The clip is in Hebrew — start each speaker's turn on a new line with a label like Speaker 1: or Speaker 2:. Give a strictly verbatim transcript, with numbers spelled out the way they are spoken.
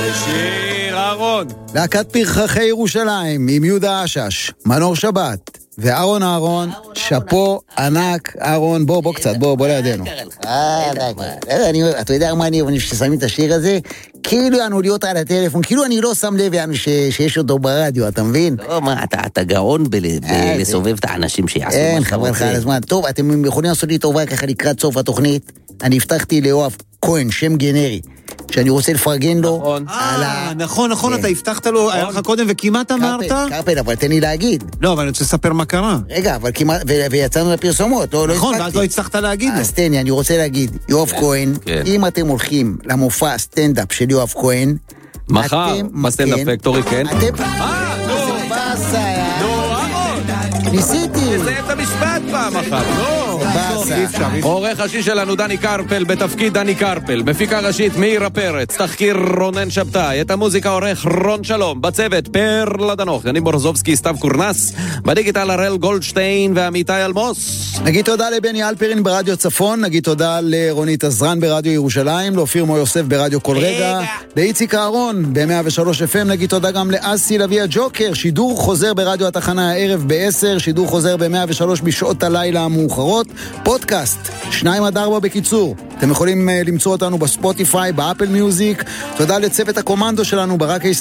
Speaker 1: שיר אהרון.
Speaker 2: להקת פרחחי ירושלים עם יהודה אשש, מנור שבת ואהרון אהרון. שפו ענק. אהרון, בוא בוא קצת, בוא בוא לידינו.
Speaker 3: אתה יודע מה אני אוהב ששמים את השיר הזה? כאילו יענו להיות על הטלפון, כאילו אני לא שם לב יענו שיש אותו ברדיו, אתה מבין?
Speaker 4: לא, מה, אתה גאון בלסובב את האנשים שיעשו
Speaker 3: אין,
Speaker 4: מה שאתה
Speaker 3: חבל לך על
Speaker 4: רוצה.
Speaker 3: הזמן. טוב, אתם יכולים לעשות לי טובה ככה לקראת סוף התוכנית. אני הבטחתי ליואב כהן, שם גנרי, שאני רוצה לפרגן לו.
Speaker 1: נכון.
Speaker 5: אה, נכון, נכון, אתה הבטחת לו, היה לך קודם וכמעט אמרת?
Speaker 3: קרפל, אבל תן לי להגיד.
Speaker 5: לא, אבל אני רוצה לספר מה קרה.
Speaker 3: רגע, אבל כמעט, ו- ויצאנו לפרסומות, לא, לא
Speaker 5: נכון,
Speaker 3: הספקתי.
Speaker 5: ואז לא הצלחת להגיד לו.
Speaker 3: אז תן לי, אני רוצה להגיד, יואב כהן,
Speaker 4: כן.
Speaker 3: אם אתם הולכים למופע סטנדאפ של יואב כהן,
Speaker 1: מחר,
Speaker 3: אתם-
Speaker 1: בסטנדאפ
Speaker 3: כן.
Speaker 1: פקטורי, כן?
Speaker 3: אתם...
Speaker 1: אה, נו,
Speaker 3: איזה באסה,
Speaker 1: נו, אהרון.
Speaker 3: ניסיתי.
Speaker 1: תסיים את המשפט פעם אחת, נו.
Speaker 3: באסה.
Speaker 5: אי אפשר, אי אפשר.
Speaker 1: עורך ראשי שלנו דני קרפל, בתפקיד דני קרפל, מפיקה ראשית מאירה פרץ, תחקיר רונן שבתאי, את המוזיקה עורך רון שלום, בצוות פרלה דנוך, גנים בורזובסקי, סתיו קורנס, בדיגיטל הראל גולדשטיין ועמיתי אלמוס.
Speaker 2: נגיד תודה לבני אלפרין ברדיו צפון, נגיד תודה לרונית עזרן ברדיו ירושלים, לאופיר מו יוסף ברדיו כל רגע, לאיציק אהרון ב-מאה ושלוש אף אם, נגיד תודה גם לאסי לוי הג'וקר, שידור חוזר ברדיו התחנה הערב ב-עשר, שידור חוזר ב-מאה ושלוש בשעות הלילה המאוחרות, פודקאסט, שניים עד ארבע בקיצור. אתם יכולים uh, למצוא אותנו בספוטיפיי, באפל מיוזיק. תודה לצוות הקומנדו שלנו, ברק